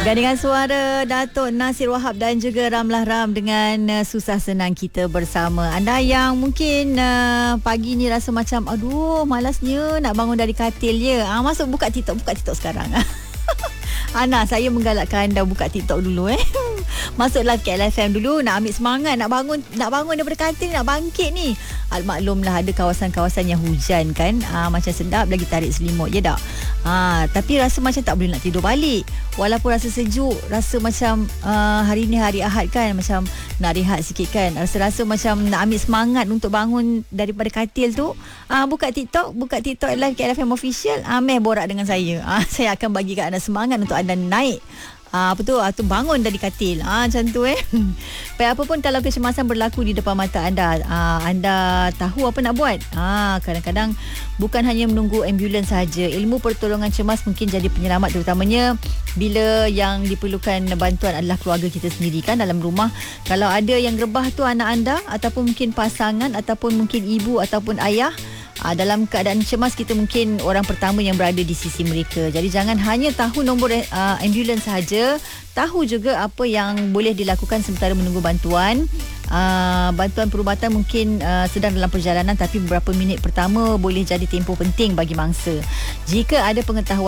Gandingan suara Datuk Nasir Wahab dan juga Ramlah Ram dengan susah senang kita bersama. Anda yang mungkin pagi ni rasa macam aduh malasnya nak bangun dari katil je. Masuk buka TikTok sekarang. Ana, saya menggalakkan anda buka TikTok dulu Masuk live KLFM dulu, nak ambil semangat, nak bangun daripada katil, nak bangkit ni. Maklumlah ada kawasan-kawasan yang hujan kan. Macam sedap lagi tarik selimut je tak. Tapi rasa macam tak boleh nak tidur balik. Walaupun rasa sejuk, rasa macam hari ni hari Ahad kan, macam nak rehat sikit kan. Rasa macam nak ambil semangat untuk bangun daripada katil tu. Buka TikTok live KLFM official. Meh borak dengan saya. Saya akan bagi kat anda semangat untuk anda naik bangun dari katil. Macam tu Baik, apa pun kalau kecemasan berlaku di depan mata anda, anda tahu apa nak buat. Kadang-kadang bukan hanya menunggu ambulans saja. Ilmu pertolongan cemas mungkin jadi penyelamat, terutamanya bila yang diperlukan bantuan adalah keluarga kita sendiri kan dalam rumah. Kalau ada yang rebah tu anak anda, ataupun mungkin pasangan, ataupun mungkin ibu ataupun ayah, dalam keadaan cemas, kita mungkin orang pertama yang berada di sisi mereka. Jadi jangan hanya tahu nombor ambulans sahaja, tahu juga apa yang boleh dilakukan sementara menunggu bantuan. Bantuan perubatan mungkin sedang dalam perjalanan, tapi beberapa minit pertama boleh jadi tempoh penting bagi mangsa. Jika ada pengetahuan